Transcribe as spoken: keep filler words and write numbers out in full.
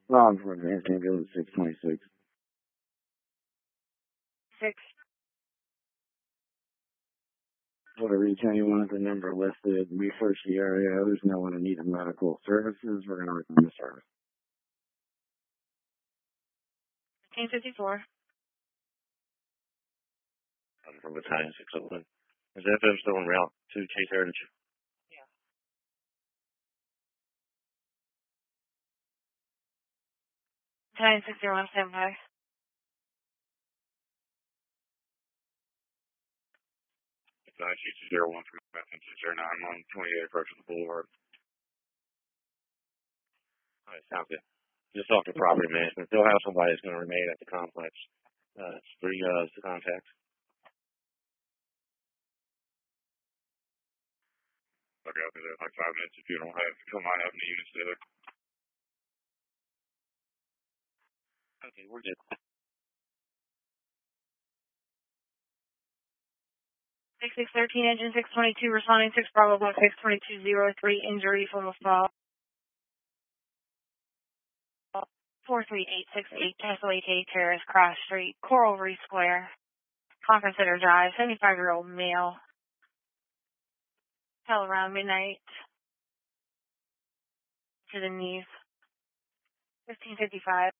Um, for advanced ambulance six twenty-six. Six. Whatever you tell you want the number listed, research the area. There's no one in need of medical services. We're going to return the service. fifteen fifty-four. I'm from Battalion six oh one. Is F M still en route to Chase Heritage? Yeah. Battalion six oh one, stand by. nine six zero one from F M six oh nine. I'm on twenty-eight approaching the boulevard. All right, sounds good. Just talk to property management. They'll have somebody that's going to remain at the complex. Uh, it's three uh, to contact. I'll go through that in like five minutes if you don't have, if you don't mind having the units there. Okay, we're good. six six one three, engine six twenty-two, responding six Bravo one six twenty-two zero three, injury from a fall. four three eight six eight, Castle H A Terrace, Cross Street, Coral Reef Square, Conference Center Drive, seventy-five-year-old male. Fell around midnight to the knees. fifteen fifty-five.